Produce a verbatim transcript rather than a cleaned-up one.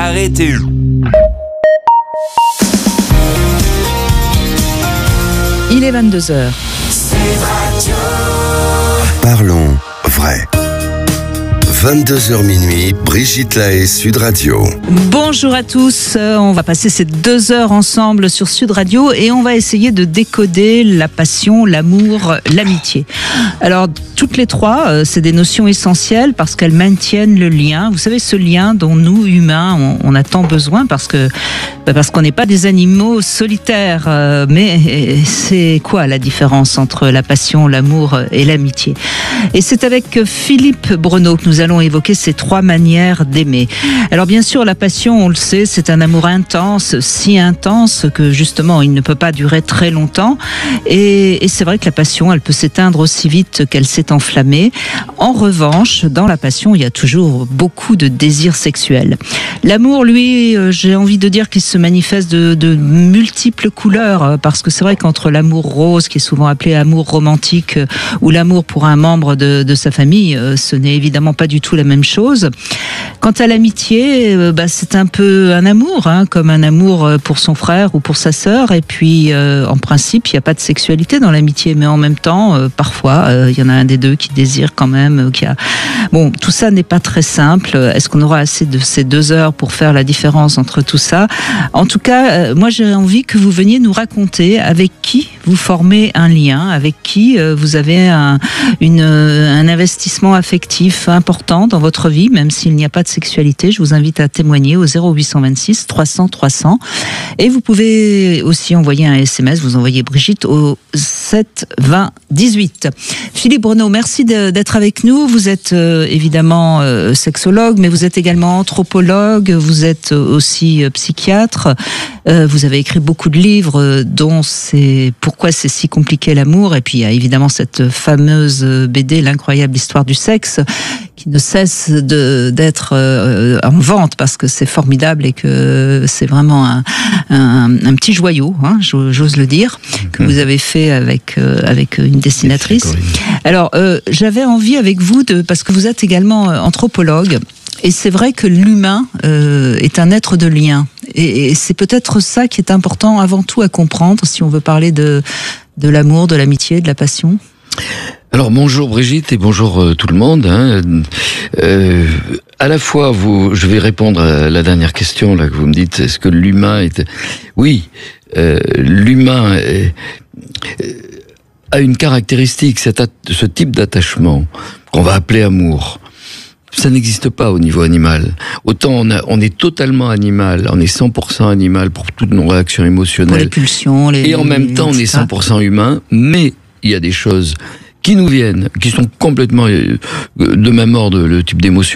arrêtez. Il est vingt-deux heures. Parlons vrai. vingt-deux heures minuit, Brigitte Lahaie, Sud Radio. Bonjour à tous, on va passer ces deux heures ensemble sur Sud Radio et on va essayer de décoder la passion, l'amour, l'amitié. Alors, toutes les trois, c'est des notions essentielles parce qu'elles maintiennent le lien. Vous savez, ce lien dont nous, humains, on, on a tant besoin parce que parce qu'on n'est pas des animaux solitaires. Mais c'est quoi la différence entre la passion, l'amour et l'amitié ? Et c'est avec Philippe Breneau que nous allons évoquer ces trois manières d'aimer. Alors bien sûr, la passion, on le sait, c'est un amour intense, si intense que justement, il ne peut pas durer très longtemps. Et, et c'est vrai que la passion, elle peut s'éteindre aussi vite qu'elle s'est enflammée. En revanche, dans la passion, il y a toujours beaucoup de désirs sexuels. L'amour, lui, j'ai envie de dire qu'il se manifeste de, de multiples couleurs, parce que c'est vrai qu'entre l'amour rose, qui est souvent appelé amour romantique, ou l'amour pour un membre de, de sa famille, ce n'est évidemment pas du tout la même chose. Quant à l'amitié, bah, c'est un peu un amour, hein, comme un amour pour son frère ou pour sa sœur. Et puis, euh, en principe, il n'y a pas de sexualité dans l'amitié, mais en même temps, euh, parfois, euh, il y en a un des deux qui désire quand même. Euh, qui a... Bon, tout ça n'est pas très simple. Est-ce qu'on aura assez de ces deux heures pour faire la différence entre tout ça ? En tout cas, euh, moi, j'ai envie que vous veniez nous raconter avec qui vous formez un lien, avec qui euh, vous avez un, une, un investissement affectif important dans votre vie, même s'il n'y a pas de sexualité. Je vous invite à témoigner au zéro huit cent vingt-six trois cents trois cents. Et vous pouvez aussi envoyer un S M S, vous envoyez Brigitte au sept vingt dix-huit. Philippe Breneau, merci de, d'être avec nous. Vous êtes euh, évidemment euh, sexologue, mais vous êtes également anthropologue, vous êtes aussi euh, psychiatre. Euh, vous avez écrit beaucoup de livres, euh, dont c'est Pourquoi c'est si compliqué l'amour. Et puis il y a évidemment cette fameuse B D, L'incroyable histoire du sexe, qui ne cesse de, d'être euh, en vente parce que c'est formidable et que c'est vraiment un, un, un petit joyau, hein, j'ose le dire, que vous avez fait avec, euh, avec une dessinatrice. Alors, euh, j'avais envie avec vous, de, parce que vous êtes également anthropologue, et c'est vrai que l'humain euh, est un être de lien. Et, et c'est peut-être ça qui est important avant tout à comprendre si on veut parler de, de l'amour, de l'amitié, de la passion. Alors bonjour Brigitte et bonjour euh, tout le monde. Hein. Euh, à la fois, vous, je vais répondre à la dernière question là que vous me dites. Est-ce que l'humain est... Oui, euh, l'humain est, a une caractéristique, cet at- ce type d'attachement qu'on va appeler amour. Ça n'existe pas au niveau animal. Autant on, a, on est totalement animal, on est cent pour cent animal pour toutes nos réactions émotionnelles. Pour les pulsions, les... Et en même temps, on est cent pour cent humain, mais il y a des choses qui nous viennent, qui sont complètement de même ordre, le type d'émotion